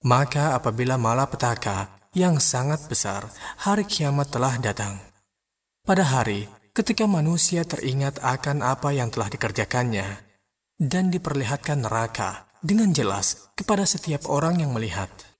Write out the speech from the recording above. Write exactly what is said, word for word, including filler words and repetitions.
Maka apabila malapetaka yang sangat besar, hari kiamat telah datang. Pada hari ketika manusia teringat akan apa yang telah dikerjakannya, dan diperlihatkan neraka dengan jelas kepada setiap orang yang melihat.